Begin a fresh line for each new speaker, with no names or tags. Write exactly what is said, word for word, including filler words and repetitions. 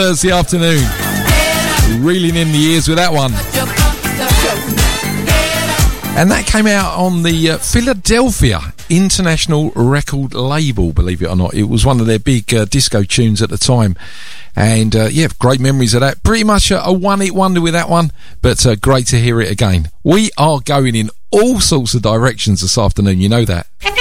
Thursday afternoon. Reeling in the ears with that one. And that came out on the uh, Philadelphia International Record label, believe it or not. It was one of their big uh, disco tunes at the time. And uh, yeah, great memories of that. Pretty much a, a one-hit wonder with that one, but uh, great to hear it again. We are going in all sorts of directions this afternoon, you know that.